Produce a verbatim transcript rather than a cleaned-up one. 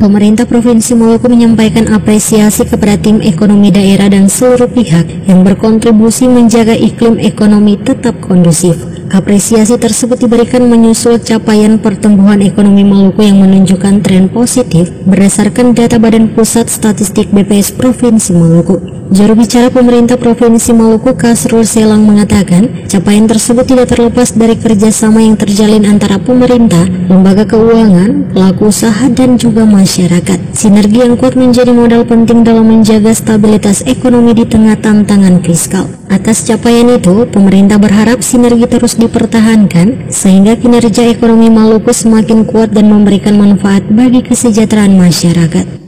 Pemerintah Provinsi Maluku menyampaikan apresiasi kepada tim ekonomi daerah dan seluruh pihak yang berkontribusi menjaga iklim ekonomi tetap kondusif. Apresiasi tersebut diberikan menyusul capaian pertumbuhan ekonomi Maluku yang menunjukkan tren positif berdasarkan data Badan Pusat Statistik B P S Provinsi Maluku. Juru bicara pemerintah Provinsi Maluku, Kasrul Selang, mengatakan capaian tersebut tidak terlepas dari kerjasama yang terjalin antara pemerintah, lembaga keuangan, pelaku usaha, dan juga masyarakat. Sinergi yang kuat menjadi modal penting dalam menjaga stabilitas ekonomi di tengah tantangan fiskal. Atas capaian itu, pemerintah berharap sinergi terus dipertahankan sehingga kinerja ekonomi Maluku semakin kuat dan memberikan manfaat bagi kesejahteraan masyarakat.